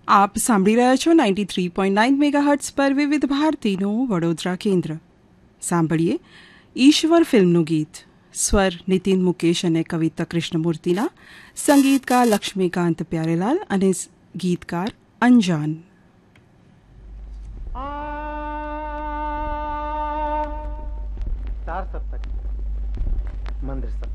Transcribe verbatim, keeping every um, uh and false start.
આપ સાંભળી રહ્યા છો ninety three point nine megahertz પર વિવિધ ભારતીનું વડોદરા કેન્દ્ર. સાંભળીએ ઈશ્વર ફિલ્મનું ગીત. સ્વર નીતિન મુકેશ અને કવિતા કૃષ્ણમૂર્તિના, સંગીતકાર લક્ષ્મીકાંત પ્યારેલાલ અને ગીતકાર અંજાન. तार सप्तक मंदिर सब